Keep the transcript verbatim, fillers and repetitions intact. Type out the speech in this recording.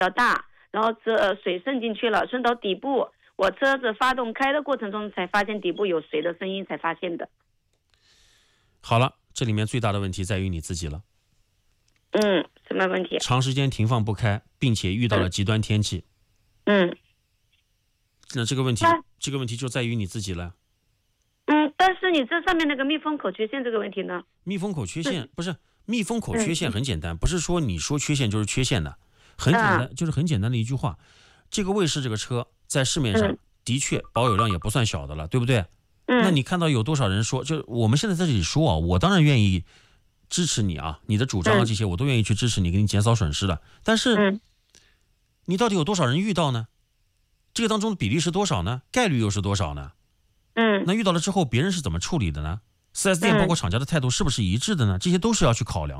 较大，然后这水渗进去了，渗到底部。我车子发动开的过程中才发现底部有水的声音，才发现的。 好了，这里面最大的问题在于你自己了。 嗯，什么问题？ 长时间停放不开，并且遇到了极端天气。 嗯， 那这个问题， 啊、 这个问题就在于你自己了。 嗯，但是你这上面那个密封口缺陷这个问题呢？ 密封口缺陷不是密封口缺陷很简单，不是说你说缺陷就是缺陷的，很简单，就是很简单的一句话。这个卫士这个车在市面上的确保有量也不算小的了，对不对？ 嗯， 那你看到有多少人说，就我们现在在这里说啊，我当然愿意支持你啊，你的主张啊这些我都愿意去支持你，给你减少损失的。但是你到底有多少人遇到呢？这个当中的比例是多少呢？概率又是多少呢？ 嗯， 那遇到了之后别人是怎么处理的呢？ 四 S 店包括厂家的态度是不是一致的呢？这些都是要去考量的。